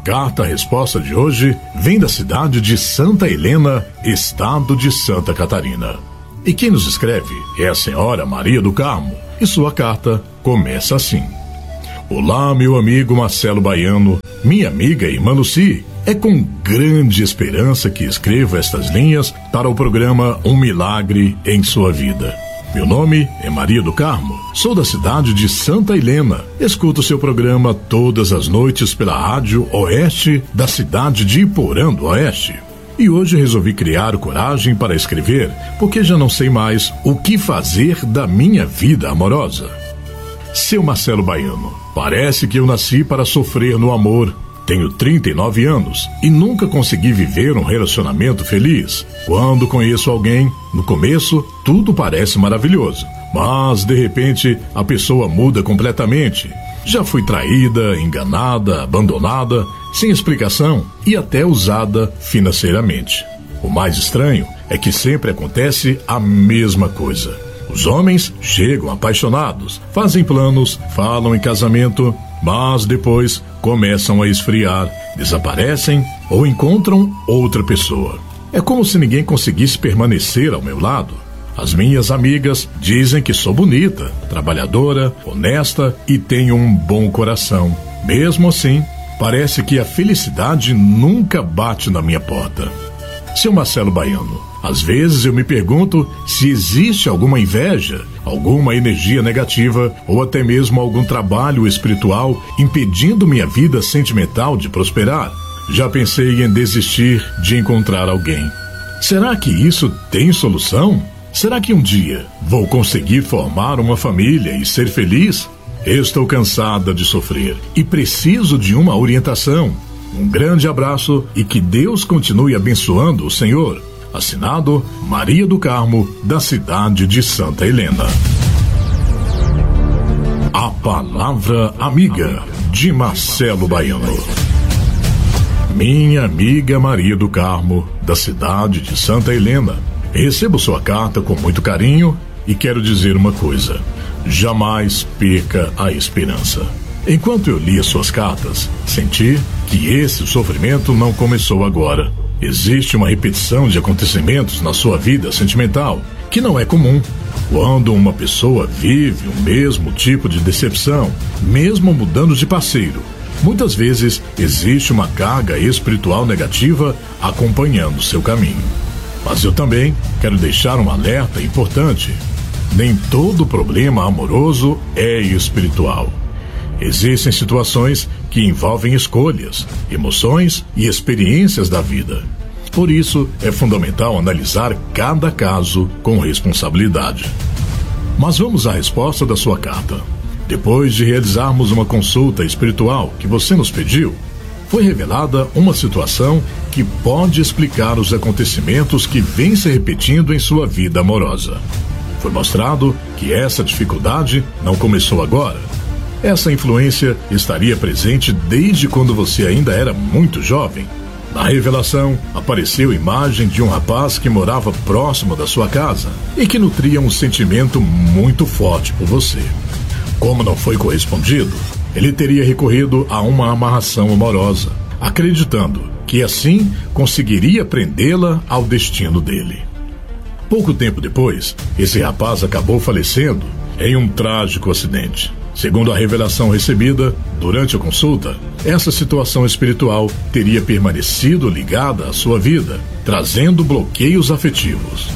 carta-resposta de hoje vem da cidade de Santa Helena, estado de Santa Catarina. E quem nos escreve é a senhora Maria do Carmo, e sua carta começa assim: Olá, meu amigo Marcelo Baiano, minha amiga irmã Lucy. É com grande esperança que escrevo estas linhas para o programa Um Milagre em Sua Vida. Meu nome é Maria do Carmo, sou da cidade de Santa Helena. Escuto seu programa todas as noites pela Rádio Oeste da cidade de Iporã do Oeste. E hoje resolvi criar coragem para escrever, porque já não sei mais o que fazer da minha vida amorosa. Seu Marcelo Baiano, parece que eu nasci para sofrer no amor. Tenho 39 anos e nunca consegui viver um relacionamento feliz. Quando conheço alguém, no começo, tudo parece maravilhoso. Mas, de repente, a pessoa muda completamente. Já fui traída, enganada, abandonada, sem explicação e até usada financeiramente. O mais estranho é que sempre acontece a mesma coisa. Os homens chegam apaixonados, fazem planos, falam em casamento, mas depois começam a esfriar, desaparecem ou encontram outra pessoa. É como se ninguém conseguisse permanecer ao meu lado. As minhas amigas dizem que sou bonita, trabalhadora, honesta e tenho um bom coração. Mesmo assim, parece que a felicidade nunca bate na minha porta. Seu Marcelo Baiano, às vezes eu me pergunto se existe alguma inveja, alguma energia negativa ou até mesmo algum trabalho espiritual impedindo minha vida sentimental de prosperar. Já pensei em desistir de encontrar alguém. Será que isso tem solução? Será que um dia vou conseguir formar uma família e ser feliz? Estou cansada de sofrer e preciso de uma orientação. Um grande abraço e que Deus continue abençoando o Senhor. Assinado Maria do Carmo, da cidade de Santa Helena. A Palavra Amiga, de Marcelo Baiano. Minha amiga Maria do Carmo, da cidade de Santa Helena. Recebo sua carta com muito carinho e quero dizer uma coisa: jamais perca a esperança. Enquanto eu lia suas cartas, senti que esse sofrimento não começou agora. Existe uma repetição de acontecimentos na sua vida sentimental, que não é comum. Quando uma pessoa vive o mesmo tipo de decepção, mesmo mudando de parceiro, muitas vezes existe uma carga espiritual negativa acompanhando seu caminho. Mas eu também quero deixar um alerta importante. Nem todo problema amoroso é espiritual. Existem situações que envolvem escolhas, emoções e experiências da vida. Por isso, é fundamental analisar cada caso com responsabilidade. Mas vamos à resposta da sua carta. Depois de realizarmos uma consulta espiritual que você nos pediu, foi revelada uma situação que pode explicar os acontecimentos que vêm se repetindo em sua vida amorosa. Foi mostrado que essa dificuldade não começou agora. Essa influência estaria presente desde quando você ainda era muito jovem. Na revelação, apareceu a imagem de um rapaz que morava próximo da sua casa e que nutria um sentimento muito forte por você. Como não foi correspondido, ele teria recorrido a uma amarração amorosa, acreditando que assim conseguiria prendê-la ao destino dele. Pouco tempo depois, esse rapaz acabou falecendo em um trágico acidente. Segundo a revelação recebida durante a consulta, essa situação espiritual teria permanecido ligada à sua vida, trazendo bloqueios afetivos.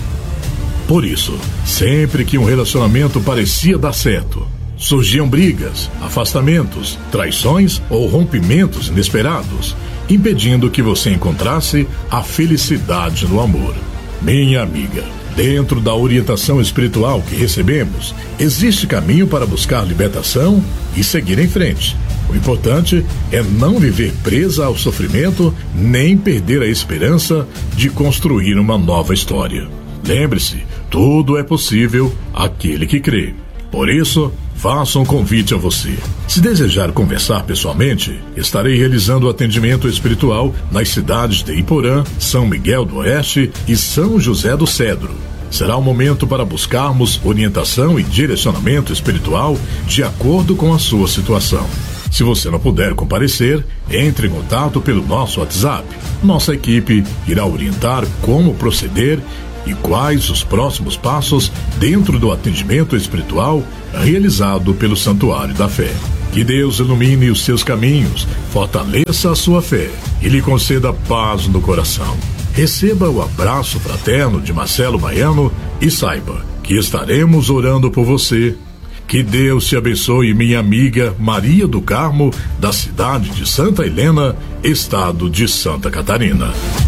Por isso, sempre que um relacionamento parecia dar certo, surgiam brigas, afastamentos, traições ou rompimentos inesperados, impedindo que você encontrasse a felicidade no amor. Minha amiga, dentro da orientação espiritual que recebemos, existe caminho para buscar libertação e seguir em frente. O importante é não viver presa ao sofrimento, nem perder a esperança de construir uma nova história. Lembre-se, tudo é possível àquele que crê. Por isso, faço um convite a você. Se desejar conversar pessoalmente, estarei realizando atendimento espiritual nas cidades de Iporã, São Miguel do Oeste e São José do Cedro. Será um momento para buscarmos orientação e direcionamento espiritual de acordo com a sua situação. Se você não puder comparecer, entre em contato pelo nosso WhatsApp. Nossa equipe irá orientar como proceder e quais os próximos passos dentro do atendimento espiritual realizado pelo Santuário da Fé. Que Deus ilumine os seus caminhos, fortaleça a sua fé e lhe conceda paz no coração. Receba o abraço fraterno de Marcelo Baiano e saiba que estaremos orando por você. Que Deus te abençoe, minha amiga Maria do Carmo, da cidade de Santa Helena, estado de Santa Catarina.